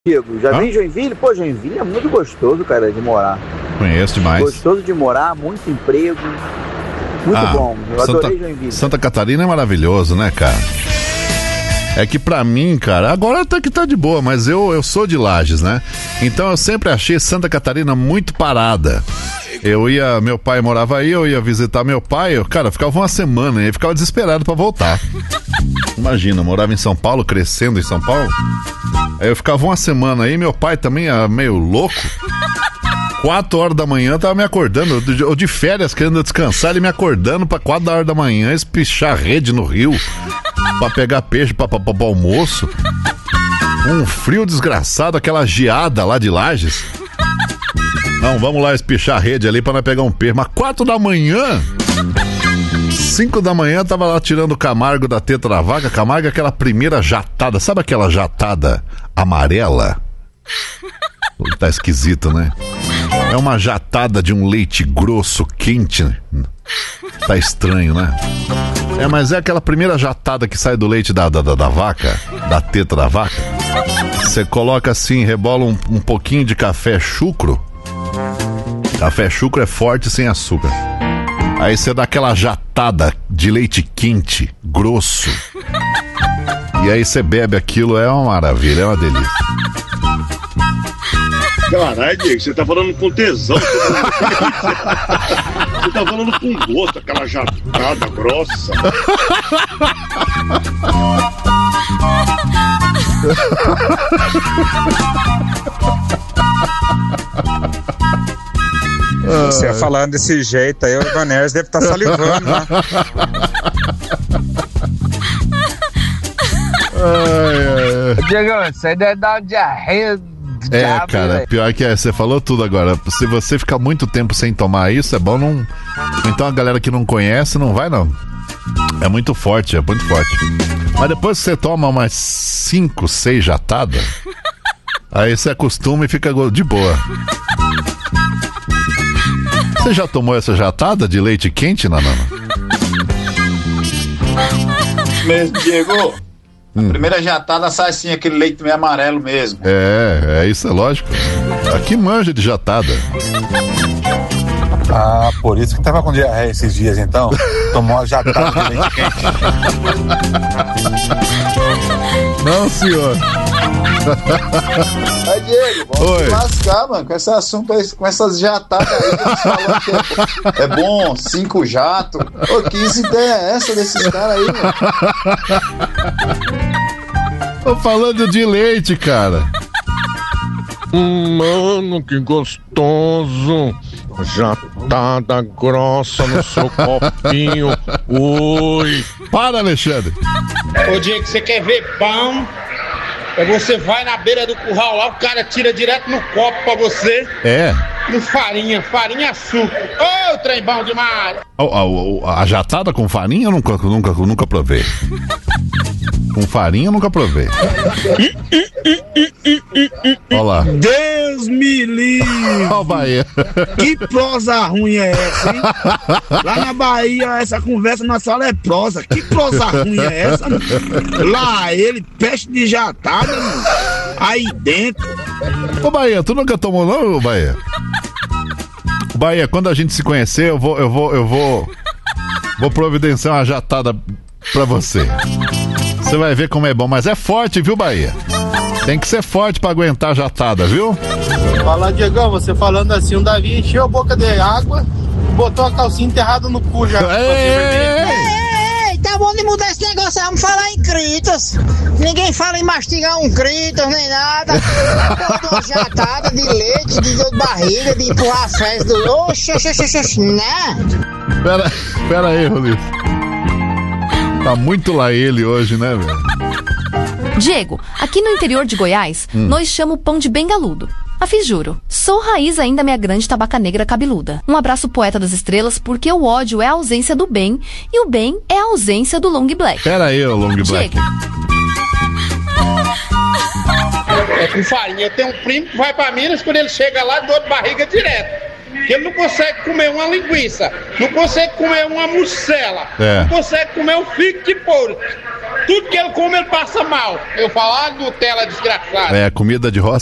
Diego, já vem em Joinville? Pô, Joinville é muito gostoso, cara, de morar. Conheço demais. Gostoso de morar, muito emprego. Muito bom. Eu adorei Joinville. Santa Catarina é maravilhoso, né, cara? É que pra mim, cara, agora até que tá de boa, mas eu sou de Lages, né? Então eu sempre achei Santa Catarina muito parada. Meu pai morava aí, eu ia visitar meu pai, eu ficava uma semana e ficava desesperado pra voltar. Imagina, eu morava em São Paulo, crescendo em São Paulo. Aí eu ficava uma semana aí, meu pai também era meio louco. 4 horas da manhã tava me acordando, eu de férias querendo descansar, ele me acordando pra 4 horas da manhã, espichar rede no rio, pra pegar peixe pra almoço. Um frio desgraçado, aquela geada lá de Lages. Não, vamos lá espichar a rede ali pra nós pegar um peixe. Mas 4 da manhã, 5 da manhã, tava lá tirando o Camargo da teta da vaca. Camargo é aquela primeira jatada, sabe aquela jatada amarela? Tá esquisito, né? É uma jatada de um leite grosso, quente. Tá estranho, né? Mas é aquela primeira jatada que sai do leite da vaca, da teta da vaca. Você coloca assim, rebola um pouquinho de café chucro. Café chucro é forte sem açúcar. Aí você dá aquela jatada de leite quente, grosso. E aí você bebe aquilo, é uma maravilha, é uma delícia. Caralho, Diego, você tá falando com tesão. Você tá falando com gosto, aquela jatada grossa. Você falando desse jeito aí, o Ivanés deve estar salivando, né? Diego, isso aí deve dar uma diarreia. Cara, pior que você falou tudo agora. Se você ficar muito tempo sem tomar isso, é bom não. Então a galera que não conhece, não vai não. É muito forte, é muito forte. Mas depois que você toma umas 5, 6 jatadas, aí você acostuma e fica de boa. Você já tomou essa jatada de leite quente, Nanana? Mesmo, Diego. A primeira jatada sai assim, aquele leite meio amarelo mesmo. Isso é lógico. Aqui manja de jatada. Ah, por isso que tava com diarreia esses dias, então. Tomou uma jatada de leite quente. Não, senhor. Aí, Diego, vamos se lascar, mano, com esse assunto aí, com essas jatadas aí que eles falam que é bom, 5 jatos. Ô, que ideia é essa desses caras aí, mano? Tô falando de leite, cara. Mano, que gostoso. Jatada grossa no seu copinho. Ui. Para, Alexandre. Ô, Diego, você quer ver pão? Você vai na beira do curral lá, o cara tira direto no copo pra você. No farinha e açúcar. Ô, trem bom demais. A jatada com farinha eu nunca provei. Com farinha eu nunca provei. Olha lá. Deus me livre. Olha o Bahia. Que prosa ruim é essa, hein? Lá na Bahia, essa conversa na sala é prosa. Que prosa ruim é essa, mano? Lá ele, peste de jatada, mano. Aí dentro. Ô, Bahia, tu nunca tomou não, Bahia? Bahia, quando a gente se conhecer, eu vou providenciar uma jatada pra você. Você vai ver como é bom, mas é forte, viu, Bahia? Tem que ser forte pra aguentar a jatada, viu? Fala, Diegão, você falando assim, o Davi encheu a boca de água, botou a calcinha enterrada no cu já. Ei, tá bom de mudar esse negócio aí, vamos falar em critos. Ninguém fala em mastigar um critos, nem nada. Toda uma jatada de leite, de dor de barriga, de empurrar fezes do... Oxi, né? Pera aí, Rodrigo. Tá muito lá ele hoje, né, velho? Diego, aqui no interior de Goiás, nós chamamos pão de bengaludo. Afis juro, sou raiz ainda minha grande tabaca negra cabeluda. Um abraço poeta das estrelas, porque o ódio é a ausência do bem, e o bem é a ausência do Long Black. Pera aí, o Long Black. Diego. É com farinha. Tem um primo que vai pra Minas, quando ele chega lá, dor de barriga direto. Que ele não consegue comer uma linguiça, não consegue comer uma mussela, não consegue comer um figo de porco. Tudo que ele come, ele passa mal. Eu falo, Nutella desgraçada. É, comida de roça